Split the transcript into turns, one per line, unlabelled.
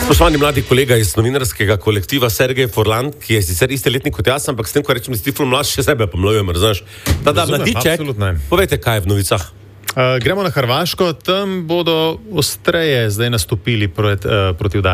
Spoštovani mladi kolega iz novinarskega kolektiva Sergej Forlan, ki je sicer isti letnik kot jaz, ampak s tem, ko rečem, da si ti ful mlad, še sebe pomlajujem, razumeš? Mladiček, povejte, kaj je v novicah.
Gremo na Hrvaško, tam bodo ostreje zdaj nastopili proti udarju.